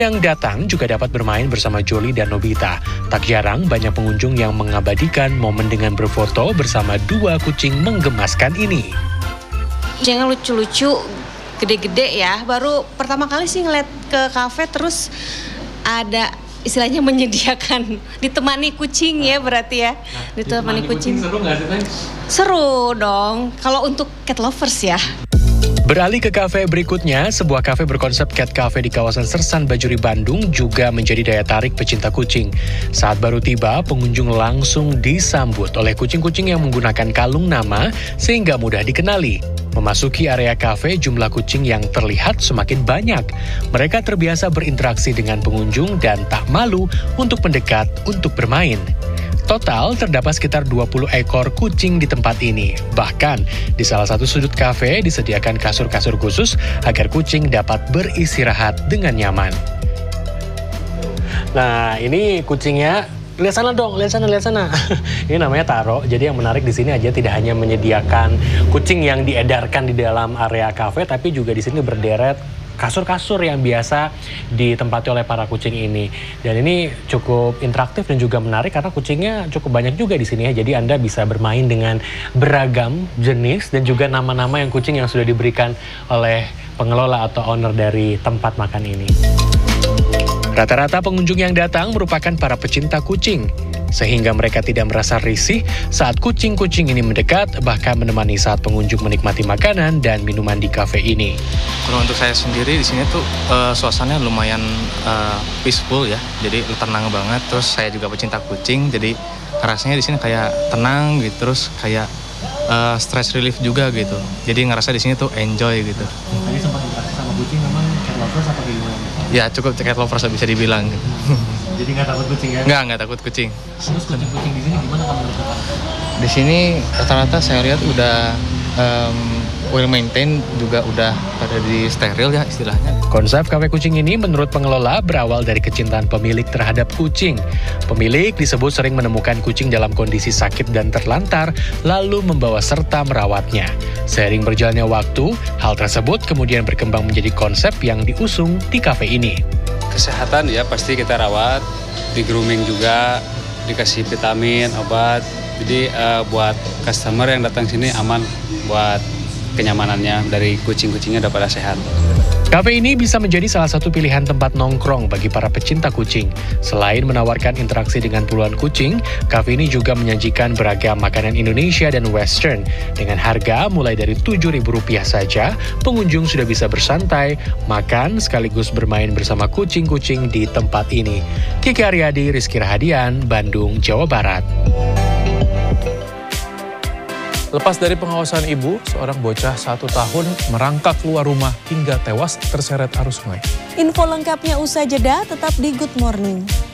Yang datang juga dapat bermain bersama Jolly dan Nobita. Tak jarang banyak pengunjung yang mengabadikan momen dengan berfoto bersama dua kucing menggemaskan ini. Kucingnya lucu-lucu, gede-gede ya. Baru pertama kali sih ngeliat ke kafe, terus ada istilahnya menyediakan ditemani kucing ya berarti ya. Ditemani kucing. Seru nggak sih, Teh? Seru dong, kalau untuk cat lovers ya. Beralih ke kafe berikutnya, sebuah kafe berkonsep cat cafe di kawasan Sersan Bajuri, Bandung juga menjadi daya tarik pecinta kucing. Saat baru tiba, pengunjung langsung disambut oleh kucing-kucing yang menggunakan kalung nama sehingga mudah dikenali. Memasuki area kafe, jumlah kucing yang terlihat semakin banyak. Mereka terbiasa berinteraksi dengan pengunjung dan tak malu untuk mendekat untuk bermain. Total terdapat sekitar 20 ekor kucing di tempat ini. Bahkan, di salah satu sudut kafe disediakan kasur-kasur khusus agar kucing dapat beristirahat dengan nyaman. Nah, ini kucingnya. Lihat sana dong, lihat sana. Ini namanya Taro. Jadi yang menarik di sini aja tidak hanya menyediakan kucing yang diedarkan di dalam area kafe, tapi juga di sini berderet kasur-kasur yang biasa ditempati oleh para kucing ini. Dan ini cukup interaktif dan juga menarik karena kucingnya cukup banyak juga di sini ya. Jadi Anda bisa bermain dengan beragam jenis dan juga nama-nama yang kucing yang sudah diberikan oleh pengelola atau owner dari tempat makan ini. Rata-rata pengunjung yang datang merupakan para pecinta kucing, sehingga mereka tidak merasa risih saat kucing-kucing ini mendekat, bahkan menemani saat pengunjung menikmati makanan dan minuman di kafe ini. Kalau untuk saya sendiri di sini tuh suasananya lumayan peaceful ya, jadi tenang banget. Terus saya juga pecinta kucing, jadi rasanya di sini kayak tenang gitu, terus kayak stress relief juga gitu. Jadi ngerasa di sini tuh enjoy gitu. Tadi sempat interaksi sama kucing, memang cat lovers apa gimana? Ya cukup cat lovers bisa dibilang. Jadi nggak takut kucing ya? Nggak takut kucing. Terus kucing-kucing di sini gimana kamu menurut? Di sini rata-rata saya lihat udah well maintain, juga udah pada di steril ya istilahnya. Konsep kafe kucing ini menurut pengelola berawal dari kecintaan pemilik terhadap kucing. Pemilik disebut sering menemukan kucing dalam kondisi sakit dan terlantar, lalu membawa serta merawatnya. Seiring berjalannya waktu, hal tersebut kemudian berkembang menjadi konsep yang diusung di kafe ini. Kesehatan ya pasti kita rawat, di grooming juga, dikasih vitamin, obat. Jadi buat customer yang datang sini aman buat kenyamanannya, dari kucing-kucingnya udah pada sehat. Kafe ini bisa menjadi salah satu pilihan tempat nongkrong bagi para pecinta kucing. Selain menawarkan interaksi dengan puluhan kucing, kafe ini juga menyajikan beragam makanan Indonesia dan Western. Dengan harga mulai dari Rp7.000 saja, pengunjung sudah bisa bersantai, makan, sekaligus bermain bersama kucing-kucing di tempat ini. Kiki Aryadi, Rizky Rahadian, Bandung, Jawa Barat. Lepas dari pengawasan ibu, seorang bocah 1 tahun merangkak keluar rumah hingga tewas terseret arus sungai. Info lengkapnya usai jeda, tetap di Good Morning.